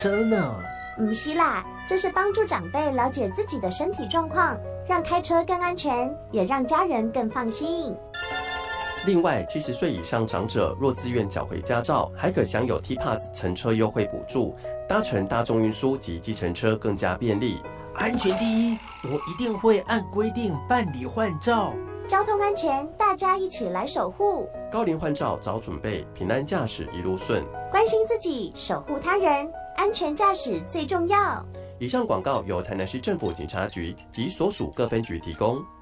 车呢？ 不是啦，这是帮助长辈了解自己的身体状况，让开车更安全，也让家人更放心。 另外，70岁以上长者若自愿缴回驾照，还可享有 T-Pass 乘车优惠补助，搭乘大众运输及计程车更加便利。 安全第一，我一定会按规定办理换照。 交通安全，大家一起来守护。 高龄换照早准备，平安驾驶一路顺。 关心自己，守护他人，安全驾驶最重要。 以上广告由台南市政府警察局及所属各分局提供。